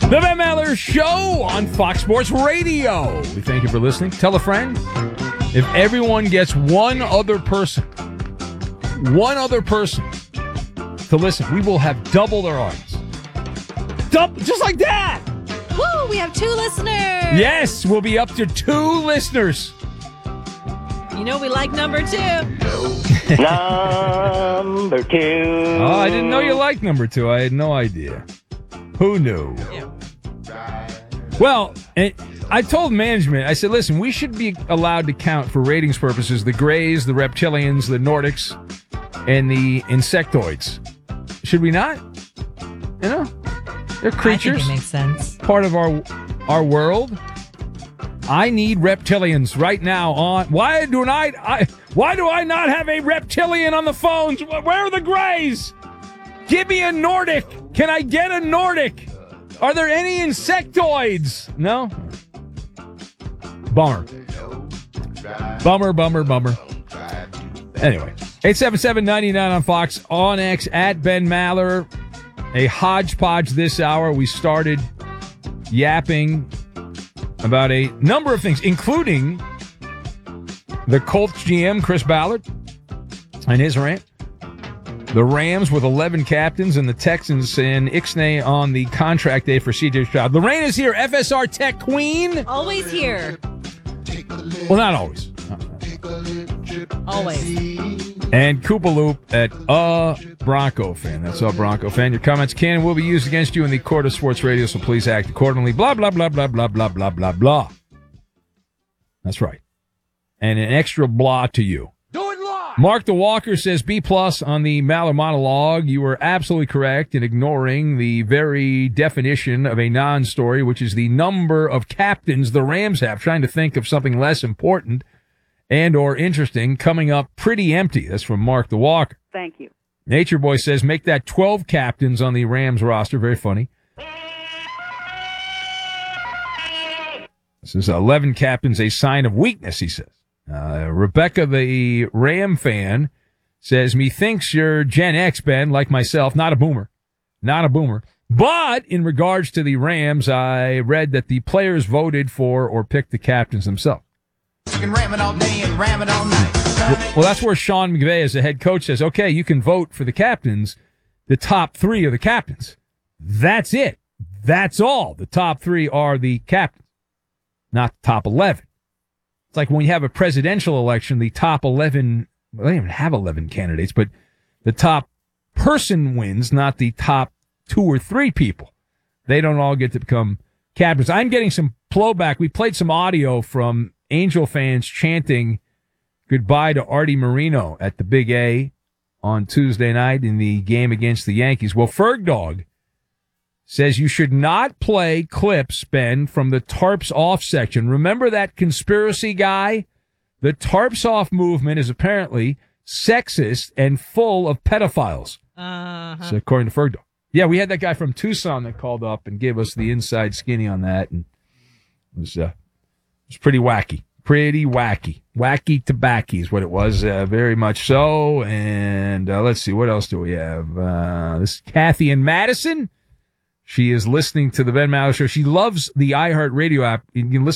The Ben Maller Show on Fox Sports Radio. We thank you for listening. Tell a friend. If everyone gets one other person to listen, we will have double their audience. Just like that. Woo, we have 2 listeners. Yes, we'll be up to 2 listeners. You know we like number 2. Number 2. Oh, I didn't know you liked number 2. I had no idea. Who knew? Yeah. Well, I told management, I said, listen, we should be allowed to count for ratings purposes the Greys, the Reptilians, the Nordics, and the Insectoids. Should we not? You know, they're creatures. I think it makes sense. Part of our world. I need reptilians right now on. Why do I not have a reptilian on the phones? Where are the Greys? Give me a Nordic. Can I get a Nordic? Are there any insectoids? No? Bummer. Anyway, 877-99 on Fox, on X, at Ben Maller. A hodgepodge this hour. We started yapping about a number of things, including the Colts GM, Chris Ballard, and his rant. The Rams with 11 captains, and the Texans in Ixnay on the contract day for C.J. Stroud. Lorraine is here, FSR Tech Queen. Always here. Well, not always. Always. And Koopa Loop at Bronco fan. That's a Bronco fan. Your comments can and will be used against you in the court of sports radio, so please act accordingly. Blah, blah, blah, blah, blah, blah, blah, blah, blah. That's right. And an extra blah to you. Do it live! Mark the Walker says B+ on the Maller monologue. You were absolutely correct in ignoring the very definition of a non-story, which is the number of captains the Rams have. Trying to think of something less important and or interesting coming up pretty empty. That's from Mark the Walker. Thank you. Nature Boy says make that 12 captains on the Rams roster. Very funny. This is 11 captains, a sign of weakness, he says. Rebecca, the Ram fan, says, methinks you're Gen X, Ben, like myself. Not a boomer. But in regards to the Rams, I read that the players voted for or picked the captains themselves. You can ram it all day and ram it all night. Well, that's where Sean McVay, as the head coach, says, okay, you can vote for the captains, the top 3 are the captains. That's it. That's all. The top 3 are the captains, not the top 11. It's like when you have a presidential election, the top 11, well, they don't even have 11 candidates, but the top person wins, not the top 2 or 3 people. They don't all get to become captains. I'm getting some blowback. We played some audio from Angel fans chanting goodbye to Artie Moreno at the Big A on Tuesday night in the game against the Yankees. Well, Ferg Dog says you should not play clips, Ben, from the Tarps Off section. Remember that conspiracy guy? The Tarps Off movement is apparently sexist and full of pedophiles. So according to Ferg Dog. Yeah, we had that guy from Tucson that called up and gave us the inside skinny on that, and it was pretty wacky. Pretty wacky. Wacky tobacco is what it was, very much so. And let's see, what else do we have? This is Kathy in Madison. She is listening to the Ben Maller Show. She loves the iHeartRadio app. You can listen